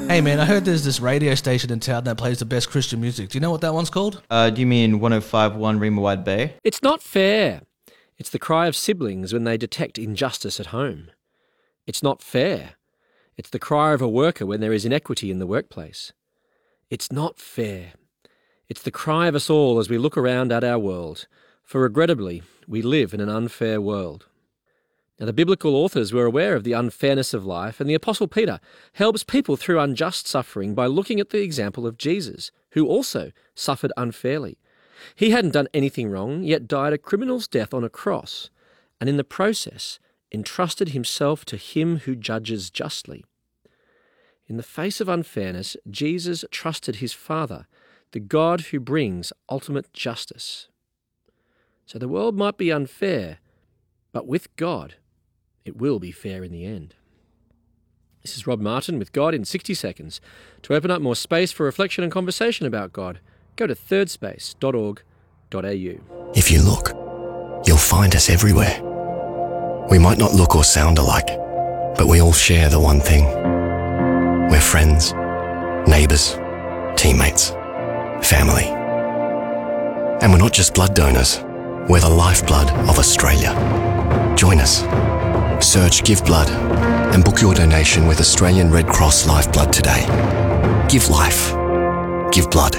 Hey man, I heard there's this radio station in town that plays the best Christian music. Do you know what that one's called? Do you mean 105.1 Rima Wide Bay? It's not fair. It's the cry of siblings when they detect injustice at home. It's not fair. It's the cry of a worker when there is inequity in the workplace. It's not fair. It's the cry of us all as we look around at our world, for regrettably, we live in an unfair world. Now, the biblical authors were aware of the unfairness of life, and the Apostle Peter helps people through unjust suffering by looking at the example of Jesus, who also suffered unfairly. He hadn't done anything wrong, yet died a criminal's death on a cross, and in the process entrusted himself to him who judges justly. In the face of unfairness, Jesus trusted his Father, the God who brings ultimate justice. So the world might be unfair, but with God, it will be fair in the end. This is Rob Martin with God in 60 Seconds. To open up more space for reflection and conversation about God, go to thirdspace.org.au. If you look, you'll find us everywhere. We might not look or sound alike, but we all share the one thing. We're friends, neighbours, teammates, family. And we're not just blood donors, we're the lifeblood of Australia. Join us. Search Give Blood and book your donation with Australian Red Cross Lifeblood today. Give life. Give blood.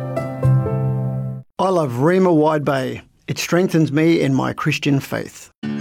I love Rima Wide Bay. It strengthens me in my Christian faith.